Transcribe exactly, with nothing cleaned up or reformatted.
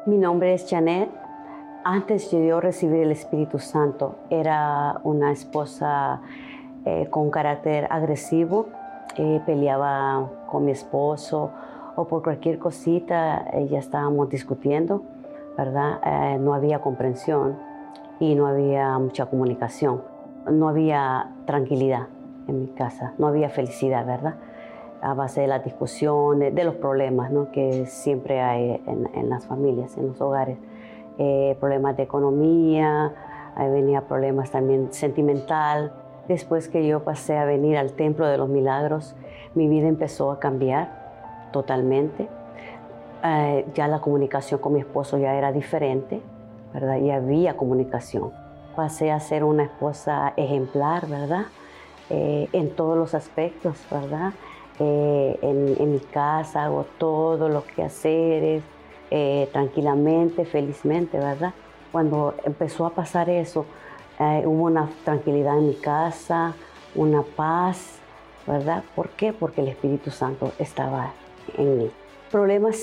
Mi nombre es Janet. Antes de yo recibir el Espíritu Santo, era una esposa eh, con carácter agresivo. Eh, peleaba con mi esposo o por cualquier cosita, eh, ya estábamos discutiendo, ¿verdad? Eh, no había comprensión y no había mucha comunicación. No había tranquilidad en mi casa, no había felicidad, ¿verdad? A base de las discusiones, de los problemas, ¿no?, que siempre hay en, en las familias, en los hogares. Eh, problemas de economía, ahí venía problemas también sentimental. Después que yo pasé a venir al Templo de los Milagros, mi vida empezó a cambiar totalmente. Eh, ya la comunicación con mi esposo ya era diferente, ¿verdad? Y había comunicación. Pasé a ser una esposa ejemplar, ¿verdad? Eh, en todos los aspectos, ¿verdad? Eh, en, en mi casa hago todos los quehaceres, eh, tranquilamente, felizmente, ¿verdad? Cuando empezó a pasar eso, eh, hubo una tranquilidad en mi casa, una paz, ¿verdad? ¿Por qué? Porque el Espíritu Santo estaba en mí. Problemas